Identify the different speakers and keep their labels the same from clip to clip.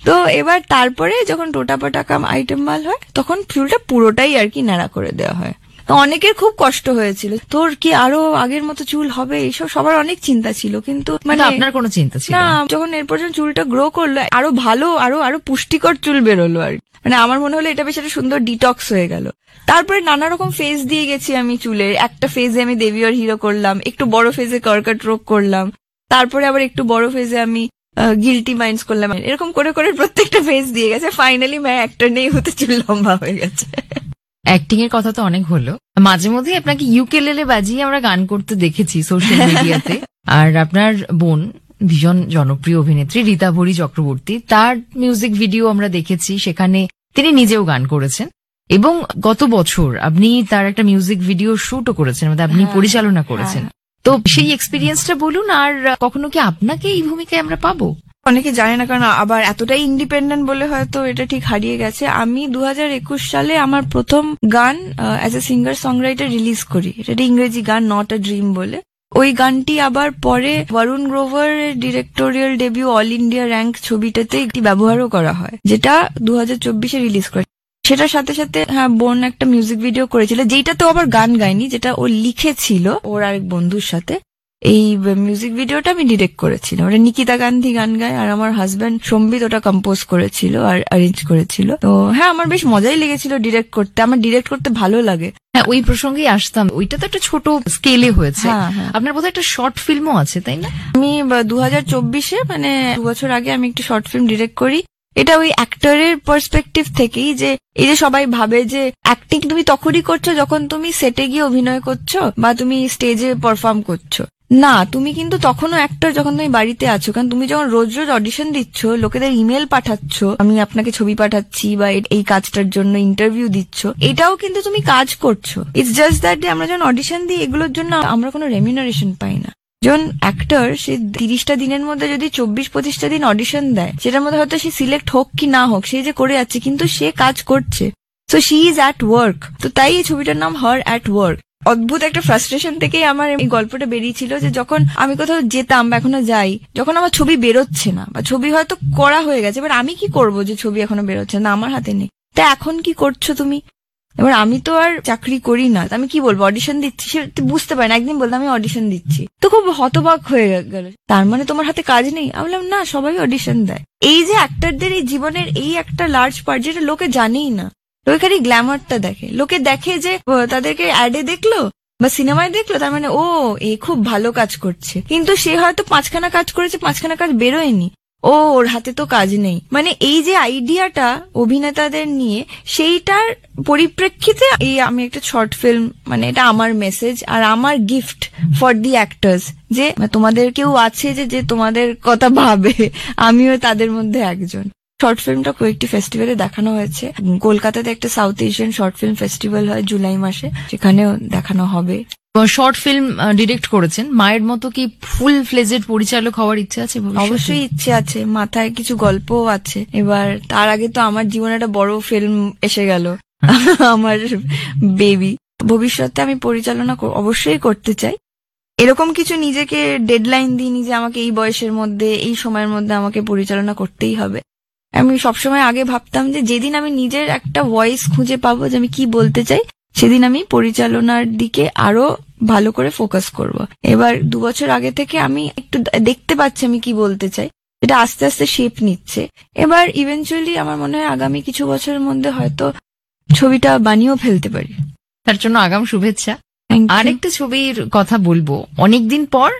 Speaker 1: তো এবার তারপরে যখন টোটাপাটা কাম আইটেম মাল হয় তখন চুলটা পুরোটাই আর কি ন্যাড়া করে দেওয়া হয়। তো অনেকের খুব কষ্ট হয়েছিল, তোর কি আরো আগের মতো চুল হবে, এইসব সবার অনেক চিন্তা ছিল, কিন্তু মানে
Speaker 2: আপনার কোনো চিন্তা ছিল
Speaker 1: না। যখন এরপর যখন চুলটা গ্রো করলো আরো ভালো আরো পুষ্টিকর চুল বেরোলো আর মানে আমার মনে হলো এটা বেশ একটা সুন্দর ডিটক্স হয়ে গেল। তারপরে নানা রকম ফেজ দিয়ে গেছি আমি চুলের। একটা ফেজে আমি দেবী আর হিরো করলাম, একটু বড় ফেজে কর্কট রোগ করলাম, তারপরে আবার একটু বড় ফেজে আমি গিল্টি মাইন্ডস করলাম। এরকম করে করে প্রত্যেকটা ফেজ দিয়ে গেছে। ফাইনালি একটা নেই হতে চুল লম্বা হয়ে গেছে।
Speaker 2: অ্যাক্টিং এর কথা তো অনেক হলো, মাঝে মধ্যে আপনাকে ইউকেলেলে বাজিয়ে আমরা গান করতে দেখেছি সোশ্যাল মিডিয়াতে। আর আপনার বোন ভীষণ জনপ্রিয় অভিনেত্রী রীতাভরি চক্রবর্তী, তার মিউজিক ভিডিও আমরা দেখেছি, সেখানে তিনি নিজেও গান করেছেন এবং গত বছর আপনি তার একটা মিউজিক ভিডিও শুটও করেছেন, মানে আপনি পরিচালনা করেছেন। তো সেই এক্সপিরিয়েন্সটা বলুন, আর কখনো কি আপনাকে এই ভূমিকায় আমরা পাবো?
Speaker 1: অনেকে জানে না, কারণ আবার এতটাই ইন্ডিপেন্ডেন্ট বলে হয়তো এটা ঠিক হারিয়ে গেছে। আমি 2021 সালে আমার প্রথম গান অ্যাজ এ সিঙ্গার সংরাইটার রিলিজ করি। এটা ইংরেজি গান, নট আ ড্রিম বলে। ওই গানটি আবার পরে Varun Grover directorial debut all India rank ছবিটাতে একটি ব্যবহারও করা হয়, যেটা 2024-এ রিলিজ করে। সেটার সাথে সাথে বোন একটা মিউজিক ভিডিও করেছিল, যেটাতে আবার গান গায়নি, যেটা ও লিখেছিল ওর আরেক বন্ধুর সাথে। এই মিউজিক ভিডিওটা আমি ডিরেক্ট করেছিলাম। ওটা নিকিতা গান্ধী গান গায়, আর আমার হাজব্যান্ড সম্বিত ওটা কম্পোজ করেছিল আর অ্যারেঞ্জ করেছিল। তো আমার বেশ মজাই লেগেছিল ডিরেক্ট করতে। আমার ডিরেক্ট করতে ভালো লাগে।
Speaker 2: ওই প্রসঙ্গেই আসতাম। ওইটা তো একটা ছোট স্কেলে হয়েছে। আপনার বোধহয় একটা শর্ট ফিল্মও আছে, তাই না?
Speaker 1: আমি 2024-এ মানে 2 বছর আগে আমি একটা শর্ট ফিল্ম ডিরেক্ট করি। এটা ওই অ্যাক্টরের পার্সপেক্টিভ থেকেই, যে এই যে সবাই ভাবে যে অ্যাক্টিং তুমি তখনই করছো যখন তুমি সেটে গিয়ে অভিনয় করছো বা তুমি স্টেজে পারফর্ম করছো। না, তুমি কিন্তু তখনও অ্যাক্টর যখন তুমি বাড়িতে আছো। কারণ তুমি যখন রোজ রোজ অডিশন দিচ্ছ, লোকেদের ইমেল পাঠাচ্ছ, আমি আপনাকে ছবি পাঠাচ্ছি বা এই কাজটার জন্য ইন্টারভিউ দিচ্ছ, এটাও কিন্তু তুমি কাজ করছো। ইটস জাস্ট দ্যাট আমরা যখন অডিশন দিই এগুলোর জন্য আমরা কোনো রেমিউনারেশন পাই না। যখন অ্যাক্টর সে 30টা দিনের মধ্যে যদি 24-25টা দিন অডিশন দেয়, সেটার মধ্যে হয়তো সে সিলেক্ট হোক কি না হোক, সে যে করে যাচ্ছে, কিন্তু সে কাজ করছে। So she is at work. তো তাই এই ছবিটার নাম হার অ্যাট ওয়ার্ক। অদ্ভুত একটা ফ্রাস্ট্রেশন থেকেই আমার এই গল্পটা বেরিয়েছিল, যে যখন আমি কোথাও যেতাম বা এখনো যাই, যখন আমার ছবি বেরোচ্ছে না বা ছবি হয়তো করা হয়ে গেছে, এবার আমি কি করব যে ছবি এখনো বেরোচ্ছে না, আমার হাতে নেই, তা এখন কি করছো তুমি? এবার আমি তো আর চাকরি করি না, আমি কি বলবো অডিশন দিচ্ছি, সে বুঝতে পারে না। একদিন বললাম আমি অডিশন দিচ্ছি, তো খুব হতবাক হয়ে গেল, তার মানে তোমার হাতে কাজ নেই? আমি বললাম না, সবাই অডিশন দেয়। এই যে অ্যাক্টরদের এই জীবনের এই একটা লার্জ পার্ট, যেটা লোকে জানেই না। লোকে খালি গ্ল্যামারটা দেখে। লোকে দেখে যে তাদেরকে অ্যাডে দেখলো বা সিনেমায় দেখলো, তার মানে ও এ খুব ভালো কাজ করছে, কিন্তু সে হয়তো 5খানা কাজ করেছে, 5খানা কাজ বেরোয়নি, ওর হাতে তো কাজ নেই। মানে এই যে আইডিয়াটা অভিনেতাদের নিয়ে, সেইটার পরিপ্রেক্ষিতে এই আমি একটা শর্ট ফিল্ম, মানে এটা আমার মেসেজ আর আমার গিফট ফর দি অ্যাক্টার্স, যে তোমাদের কেউ আছে যে তোমাদের কথা ভাবে, আমিও তাদের মধ্যে একজন। শর্ট ফিল্মটা কয়েকটি ফেস্টিভ্যালে দেখানো হয়েছে। কলকাতাতে একটা south Asian short film festival হয় জুলাই মাসে, সেখানেও দেখানো হবে।
Speaker 2: শর্ট ফিল্ম ডিরেক্ট করেছেন, মায়ের মতো কি ফুল ফ্লেজেড পরিচালক হওয়ার ইচ্ছা আছে?
Speaker 1: অবশ্যই ইচ্ছে আছে, মাথায় কিছু গল্পও আছে। এবার তার আগে তো আমার জীবনে একটা বড় ফিল্ম এসে গেল, আমার বেবি। ভবিষ্যতে আমি পরিচালনা অবশ্যই করতে চাই। এরকম কিছু নিজেকে ডেডলাইন দিইনি যে আমাকে এই বয়সের মধ্যে এই সময়ের মধ্যে আমাকে পরিচালনা করতেই হবে। আমি সবসময় আগে ভাবতাম যে যেদিন আমি নিজের একটা ভয়েস খুঁজে পাবো যে আমি কি বলতে চাই, সেদিন আমি পরিচালনার দিকে আরো ভালো করে ফোকাস করব। এবার 2 বছর আগে থেকে আমি একটু দেখতে পাচ্ছি আমি কি বলতে চাই, এটা আস্তে আস্তে শেপ নিচ্ছে। এবার ইভেনচুয়ালি আমার মনে হয় আগামী কিছু বছরের মধ্যে হয়তো ছবিটা বানিয়েও ফেলতে পারি।
Speaker 2: তার জন্য আগাম শুভেচ্ছা। আরেকটা ছবির কথা বলবো, অনেকদিন পর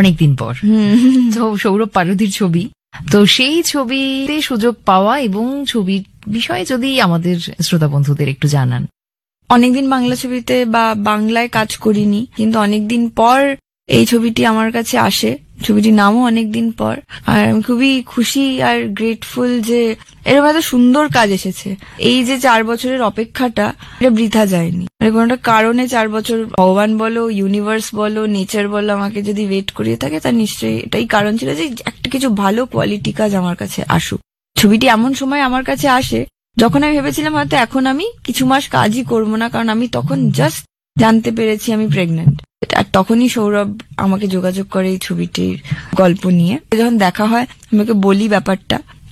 Speaker 2: তো সৌরভ পারুধির ছবি। তো সেই ছবিতে সুযোগ পাওয়া এবং ছবির বিষয়ে যদি আমাদের শ্রোতা বন্ধুদের একটু জানান।
Speaker 1: অনেকদিন বাংলা ছবিতে বা বাংলায় কাজ করিনি, কিন্তু অনেকদিন পর এই ছবিটি আমার কাছে আসে। ছবিটির নামও অনেকদিন পর, আর আমি খুবই খুশি আর গ্রেটফুল যে এরকম এত সুন্দর কাজ এসেছে। এই যে 4 বছরের অপেক্ষাটা, এটা বৃথা যায়নি। কোনো একটা কারণে 4 বছর ভগবান বলো, ইউনিভার্স বলো, নেচার বলো, আমাকে যদি ওয়েট করিয়ে থাকে, তার নিশ্চয়ই এটাই কারণ ছিল যে একটা কিছু ভালো কোয়ালিটি কাজ আমার কাছে আসুক। ছবিটি এমন সময় আমার কাছে আসে যখন আমি ভেবেছিলাম হয়তো এখন আমি কিছু মাস কাজই করবো না, কারণ আমি তখন জাস্ট জানতে পেরেছি আমি প্রেগনেন্ট। আর তখনই সৌরভ আমাকে যোগাযোগ করে এই ছবিটির গল্প নিয়ে। যখন দেখা হয় আমাকে বলি ব্যাপারটা,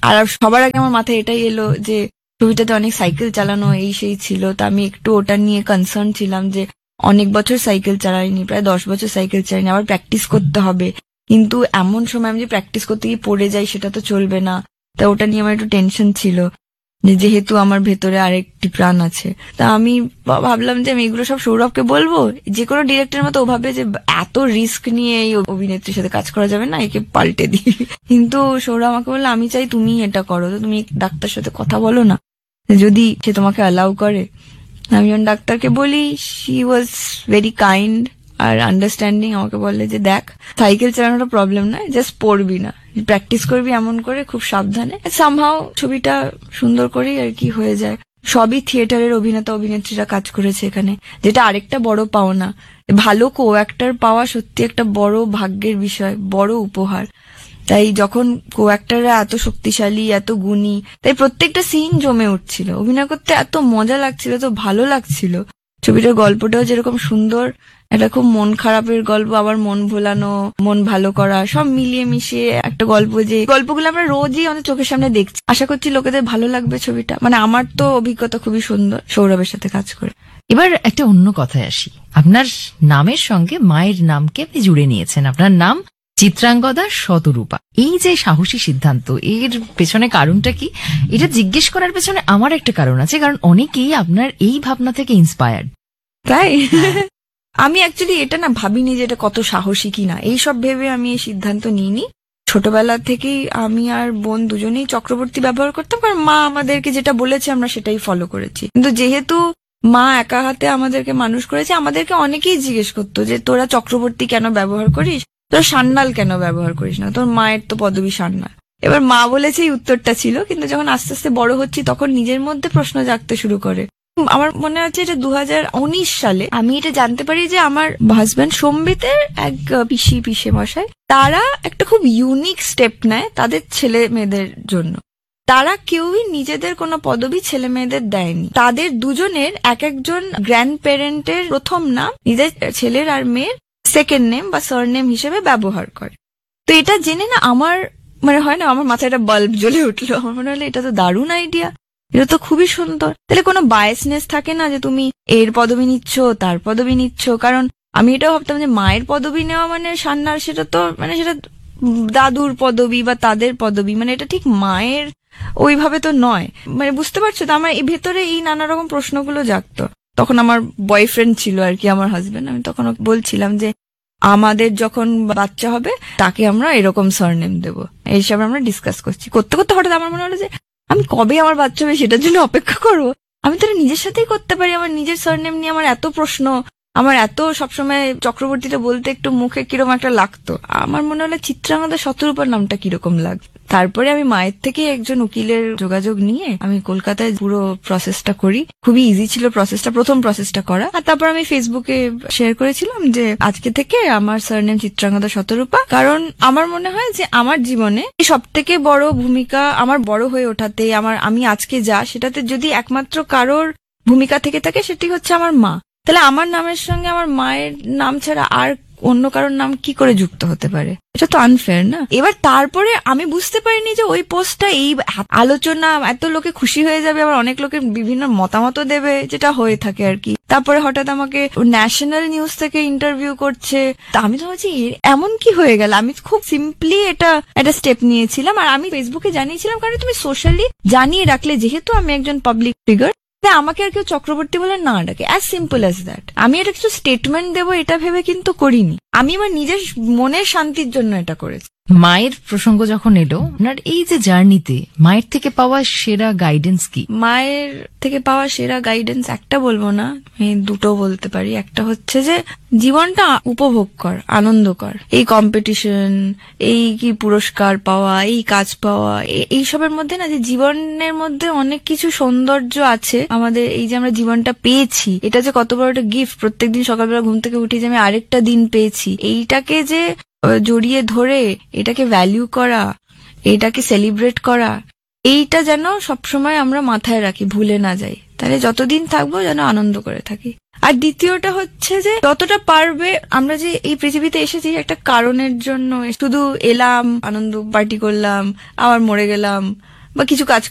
Speaker 1: আর সবার আগে আমার মাথায় এটাই এলো যে ছবিটাতে অনেক সাইকেল চালানো এই সেই ছিল, তা আমি একটু ওটা নিয়ে কনসার্ন ছিলাম যে অনেক বছর সাইকেল চালাইনি, প্রায় 10 বছর সাইকেল চালাইনি, আবার প্র্যাকটিস করতে হবে, কিন্তু এমন সময় আমি যে প্র্যাকটিস করতে গিয়ে পড়ে যাই সেটা তো চলবে না। তা ওটা নিয়ে আমার একটু টেনশন ছিল, যেহেতু আমার ভেতরে আরেকটি প্রাণ আছে। তা আমি ভাবলাম যে আমি এগুলো সব সৌরভকে বলবো, যে কোনো ডিরেক্টরের মতো ও ভাবে যে এত রিস্ক নিয়ে এই অভিনেত্রীর সাথে কাজ করা যাবে না, একে পাল্টে দিই। কিন্তু সৌরভ আমাকে বললো আমি চাই তুমি এটা করো, তো তুমি ডাক্তার সাথে কথা বলো না, যদি সে তোমাকে অ্যালাউ করে। আমি যখন ডাক্তারকে বলি, she was very kind R understanding. আমাকে বললে যে দেখ, সাইকেল চালানোটা প্রবলেম নয়, জাস্ট পড়বি না, প্র্যাকটিস করবি এমন করে খুব সাবধানে, সামহাও ছবিটা সুন্দর করেই আর কি হয়ে যায়। সবই থিয়েটারের অভিনেতা অভিনেত্রীরা কাজ করেছে এখানে, যেটা আরেকটা বড় পাওনা। ভালো কো অ্যাক্টর পাওয়া সত্যি একটা বড় ভাগ্যের বিষয়, বড় উপহার। তাই যখন কো অ্যাক্টররা এত শক্তিশালী, এত গুণী, তাই প্রত্যেকটা সিন জমে উঠছিল, অভিনয় করতে এত মজা লাগছিল, এত ভালো লাগছিল। ছবিটার গল্পটাও যেরকম সুন্দর, একটা খুব মন খারাপের গল্প, আবার মন ভোলানো, মন ভালো করা, সব মিলিয়ে মিশিয়ে একটা গল্প, যে গল্পগুলো আমরা রোজই আমাদের চোখের সামনে দেখছি। আশা করছি লোকেদের ভালো লাগবে ছবিটা। মানে আমার তো অভিজ্ঞতা খুবই সুন্দর সৌরভের সাথে কাজ করে।
Speaker 2: এবার একটা অন্য কথায় আসি, আপনার নামের সঙ্গে মায়ের নামকে আপনি জুড়ে নিয়েছেন, আপনার নাম চিত্রাঙ্গদা শতরূপা। এই যে সাহসী সিদ্ধান্ত, এর পেছনে কারণটা কি? এটা জিজ্ঞেস করার পেছনে আমার একটা কারণ আছে, কারণ অনেকেই আপনার এই ভাবনা থেকে ইন্সপায়ার্ড।
Speaker 1: তাই আমি অ্যাকচুয়ালি এটা না ভাবিনি যে এটা কত সাহসী কিনা, এইসব ভেবে আমি এই সিদ্ধান্ত নিইনি। ছোটবেলা থেকেই আমি আর বোন দুজনেই চক্রবর্তী ব্যবহার করতাম, কারণ মা আমাদেরকে যেটা বলেছে আমরা সেটাই ফলো করেছি। কিন্তু যেহেতু মা একা হাতে আমাদেরকে মানুষ করেছে, আমাদেরকে অনেকেই জিজ্ঞেস করতো যে তোরা চক্রবর্তী কেন ব্যবহার করিস, তোরা সান্যাল কেন ব্যবহার করিস না, তোর মায়ের তো পদবী সান্যাল। এবার মা বলেছে এই উত্তরটা ছিল, কিন্তু যখন আস্তে আস্তে বড় হচ্ছি তখন নিজের মধ্যে প্রশ্ন জাগতে শুরু করে। আমার মনে আছে এটা 2019 সালে আমি এটা জানতে পারি যে আমার হাজব্যান্ড সম্বিতের এক পিসে মশাই, তারা একটা খুব ইউনিক স্টেপ নেয় তাদের ছেলে মেয়েদের জন্য। তারা কেউই নিজেদের কোনো পদবি ছেলে মেয়েদের দেয়নি, তাদের দুজনের এক একজন গ্র্যান্ড প্যারেন্টের প্রথম নাম নিজের ছেলের আর মেয়ের সেকেন্ড নেম বা সারনেম হিসেবে ব্যবহার করে। তো এটা জেনে না আমার মানে হয় না, আমার মাথায় একটা বাল্ব জ্বলে উঠলো। আমার মনে হলো এটা তো দারুণ আইডিয়া, এটা তো খুবই সুন্দর। তাহলে কোনো বায়াসনেস থাকে না যে তুমি এর পদবি নিচ্ছ তার পদবি নিচ্ছ। কারণ আমি এটাও ভাবতাম যে মায়ের পদবি নেওয়া মানে সান্নাল, সেটা তো মানে সেটা দাদুর পদবি বা তাদের পদবি, মানে এটা ঠিক মায়ের ওইভাবে তো নয়। মানে বুঝতে পারছো তো, আমার এই ভেতরে এই নানা রকম প্রশ্নগুলো জাগতো। তখন আমার বয়ফ্রেন্ড ছিল আর কি, আমার হাজবেন্ড। আমি তখন বলছিলাম যে আমাদের যখন বাচ্চা হবে তাকে আমরা এরকম সারনেম দেবো, এইসব আমরা ডিসকাস করছি। করতে করতে হঠাৎ আমার মনে হলো যে আমি কবে আমার বাচ্চা হবে সেটার জন্য অপেক্ষা করবো, আমি তো নিজের সাথেই করতে পারি। আমার নিজের সারনেম নিয়ে আমার এত প্রশ্ন, আমার এত সবসময় চক্রবর্তীটা বলতে একটু মুখে কিরকম একটা লাগতো। আমার মনে হলো চিত্রাঙ্গদা শতরূপার নামটা কিরকম লাগতো। তারপরে আমি মায়ের থেকে একজন উকিলের যোগাযোগ নিয়ে আমি কলকাতায় পুরো প্রসেসটা করি। খুবই ইজি ছিল প্রসেসটা, প্রথম প্রসেসটা করা। আর তারপর আমি ফেসবুকে শেয়ার করেছিলাম যে আজকে থেকে আমার সারনেম চিত্রাঙ্গদা শতরূপা। কারণ আমার মনে হয় যে আমার জীবনে সব থেকে বড় ভূমিকা আমার বড় হয়ে ওঠাতে, আমি আজকে যা সেটাতে যদি একমাত্র কারোর ভূমিকা থেকে থাকে সেটি হচ্ছে আমার মা। তাহলে আমার নামের সঙ্গে আমার মায়ের নাম ছাড়া আর অন্য কারোর নাম কি করে যুক্ত হতে পারে? এটা তো আনফেয়ার না? এবার তারপরে আমি বুঝতে পারিনি যে ওই পোস্টটা এই আলোচনা এত লোকে খুশি হয়ে যাবে, আবার অনেক লোকে বিভিন্ন মতামত দেবে, যেটা হয়ে থাকে আর কি। তারপরে হঠাৎ আমাকে ন্যাশনাল নিউজ থেকে ইন্টারভিউ করছে। তা আমি তো ভাবছি এমন কি হয়ে গেল। আমি খুব সিম্পলি এটা একটা স্টেপ নিয়েছিলাম, আর আমি ফেসবুকে জানিয়েছিলাম কারণ তুমি সোশ্যালি জানিয়ে রাখলে, যেহেতু আমি একজন পাবলিক ফিগার, আমাকে আর কেউ চক্রবর্তী বলে না ডাকে, অ্যাজ সিম্পল অ্যাজ দ্যাট। আমি এটা কিছু স্টেটমেন্ট দেবো এটা ভেবে কিন্তু করিনি, আমি আমার নিজের মনের শান্তির জন্য এটা করেছি।
Speaker 2: মায়ের প্রসঙ্গ যখন এলো, আপনার এই যে জার্নিতে মায়ের থেকে পাওয়া সেরা গাইডেন্স কি?
Speaker 1: মায়ের থেকে পাওয়া সেরা গাইডেন্স একটা বলবো না, আমি দুটো বলতে পারি। একটা হচ্ছে যে জীবনটা উপভোগ কর, আনন্দ কর। এই কম্পিটিশন, এই কি পুরস্কার পাওয়া, এই কাজ পাওয়া, এইসবের মধ্যে না, যে জীবনের মধ্যে অনেক কিছু সৌন্দর্য আছে আমাদের। এই যে আমরা জীবনটা পেয়েছি, এটা যে কত বড় একটা গিফট। প্রত্যেকদিন সকালবেলা ঘুম থেকে উঠে যে আমি আরেকটা দিন পেয়েছি, এইটাকে যে জড়িয়ে ধরে এটাকে ভ্যালিউ করা, এটাকে সেলিব্রেট করা, এইটা যেন সবসময় আমরা মাথায় রাখি, ভুলে না যাই। তাহলে যতদিন থাকবো যেন আনন্দ করে থাকি। আর দ্বিতীয়টা হচ্ছে যে যতটা পারবে, আমরা যে এই পৃথিবীতে এসেছি একটা কারণের জন্য, শুধু এলাম, আনন্দ পার্টি করলাম, আবার মরে গেলাম, বা কিছু কাজ